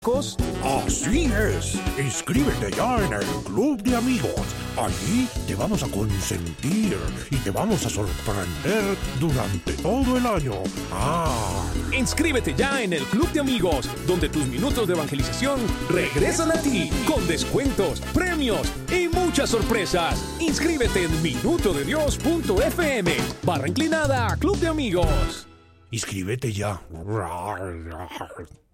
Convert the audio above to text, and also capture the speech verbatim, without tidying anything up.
Así es, inscríbete ya en el Club de Amigos. Allí te vamos a consentir y te vamos a sorprender durante todo el año. Ah. Inscríbete ya en el Club de Amigos, donde tus minutos de evangelización regresan a ti con descuentos, premios y muchas sorpresas. Inscríbete en minuto de dios punto f m barra inclinada Club de Amigos. Inscríbete ya.